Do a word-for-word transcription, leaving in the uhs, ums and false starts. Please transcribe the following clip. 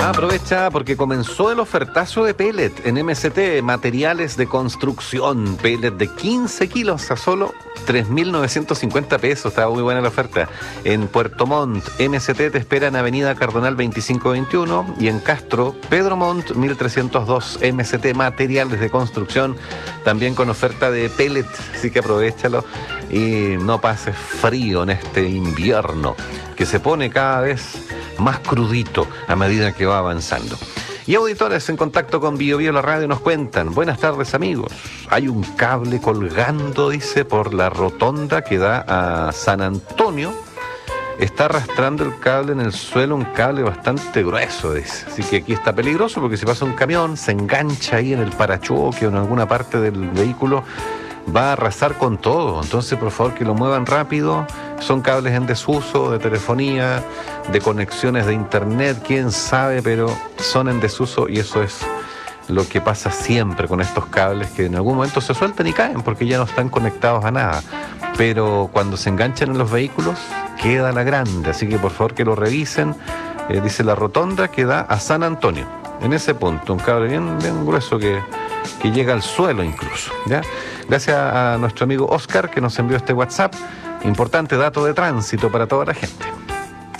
Aprovecha porque comenzó el ofertazo de pellet en M S T, materiales de construcción, pellet de quince kilos a solo tres mil novecientos cincuenta pesos, estaba muy buena la oferta. En Puerto Montt, M S T te espera en Avenida Cardonal veinticinco veintiuno y en Castro, Pedro Montt mil trescientos dos, M S T, materiales de construcción, también con oferta de pellet, así que aprovéchalo y no pases frío en este invierno que se pone cada vez más crudito a medida que va avanzando. Y auditores en contacto con Bio Bio la radio nos cuentan: buenas tardes amigos, hay un cable colgando, dice, por la rotonda que da a San Antonio. Está arrastrando el cable en el suelo, un cable bastante grueso, dice. Así que aquí está peligroso porque si pasa un camión, se engancha ahí en el parachoque o en alguna parte del vehículo, va a arrasar con todo. Entonces, por favor, que lo muevan rápido. Son cables en desuso, de telefonía, de conexiones de internet, quién sabe, pero son en desuso y eso es lo que pasa siempre con estos cables, que en algún momento se sueltan y caen porque ya no están conectados a nada. Pero cuando se enganchan en los vehículos, queda la grande. Así que por favor que lo revisen. Eh, dice la rotonda que da a San Antonio. En ese punto, un cable bien, bien grueso que... que llega al suelo incluso, ¿ya? Gracias a nuestro amigo Oscar que nos envió este WhatsApp. Importante dato de tránsito para toda la gente.